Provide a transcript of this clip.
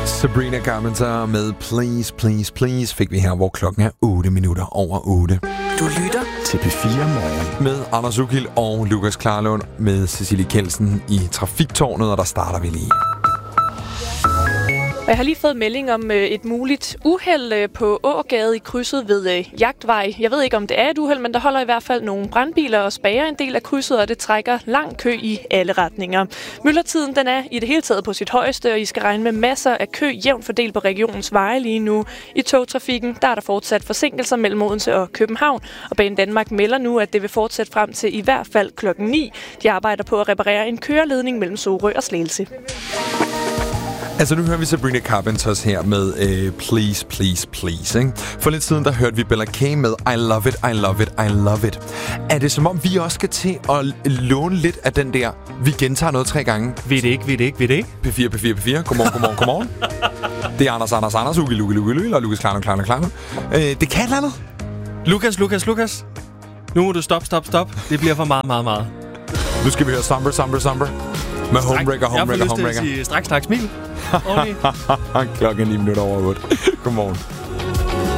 Sabrina Carpenter med Please, Please, Please fik vi her, hvor klokken er 8 minutter over 8. Du lytter til P4 Morgen med Anders Ugild og Lukas Klarlund med Cecilie Kelsen i Trafiktårnet, og der starter vi lige. Og jeg har lige fået melding om et muligt uheld på Ågade i krydset ved Jagtvej. Jeg ved ikke, om det er et uheld, men der holder i hvert fald nogle brandbiler og spærrer en del af krydset, og det trækker lang kø i alle retninger. Myldretiden den er i det hele taget på sit højeste, og I skal regne med masser af kø jævnt fordelt på regionens veje lige nu. I togtrafikken der er der fortsat forsinkelser mellem Odense og København, og Bane Danmark melder nu, at det vil fortsætte frem til i hvert fald klokken 9. De arbejder på at reparere en køreledning mellem Sorø og Slagelse. Altså, nu hører vi Sabrina Carpenters her med Please, Please, Please, ikke? For lidt siden, der hørte vi Bella K med I Love It, I Love It, I Love It. Er det som om, vi også skal til at låne lidt af den der, vi gentager noget 3 gange? Ved det ikke. P4, P4, P4. Godmorgen. Det er Anders, Ugi, og Lukas Klarlund. Det kan et eller andet. Lukas. Nu må du stop. Det bliver for meget. Nu skal vi høre Somber. Med Homebreaker. Jeg får lyst til at sige straks smil. Klokken 9 minutter over 8. Godmorgen.